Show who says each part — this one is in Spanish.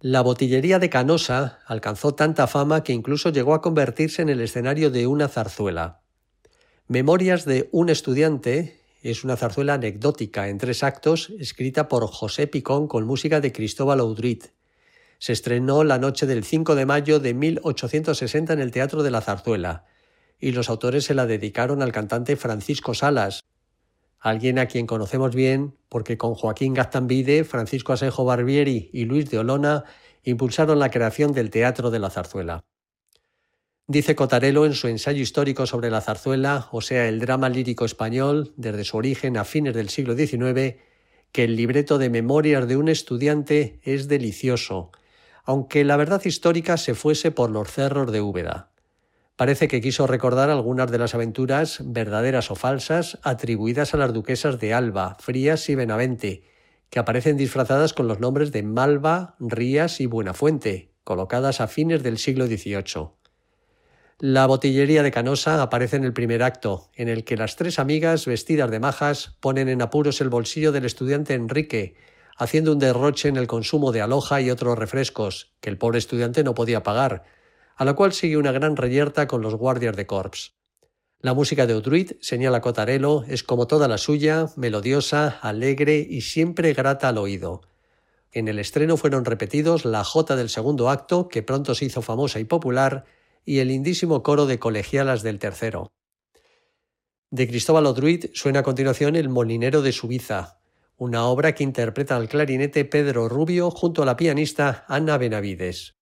Speaker 1: La Botillería de Canosa alcanzó tanta fama que incluso llegó a convertirse en el escenario de una zarzuela. Memorias de un estudiante es una zarzuela anecdótica en 3 actos escrita por José Picón con música de Cristóbal Audruit. Se estrenó la noche del 5 de mayo de 1860 en el Teatro de la Zarzuela y los autores se la dedicaron al cantante Francisco Salas, alguien a quien conocemos bien porque con Joaquín Gaztambide, Francisco Asenjo Barbieri y Luis de Olona impulsaron la creación del Teatro de la Zarzuela. Dice Cotarelo en su ensayo histórico sobre la zarzuela, o sea, el drama lírico español, desde su origen a fines del siglo XIX, que el libreto de Memorias de un estudiante es delicioso, aunque la verdad histórica se fuese por los cerros de Úbeda. Parece que quiso recordar algunas de las aventuras, verdaderas o falsas, atribuidas a las duquesas de Alba, Frías y Benavente, que aparecen disfrazadas con los nombres de Malva, Rías y Buenafuente, colocadas a fines del siglo XVIII. La Botillería de Canosa aparece en el primer acto, en el que las 3 amigas, vestidas de majas, ponen en apuros el bolsillo del estudiante Enrique, haciendo un derroche en el consumo de aloja y otros refrescos, que el pobre estudiante no podía pagar, a la cual sigue una gran reyerta con los guardias de corps. La música de Audruit, señala Cotarelo, es como toda la suya, melodiosa, alegre y siempre grata al oído. En el estreno fueron repetidos la jota del segundo acto, que pronto se hizo famosa y popular, y el lindísimo coro de colegialas del tercero. De Cristóbal Audruit suena a continuación El molinero de Subiza, una obra que interpreta al clarinete Pedro Rubio junto a la pianista Ana Benavides.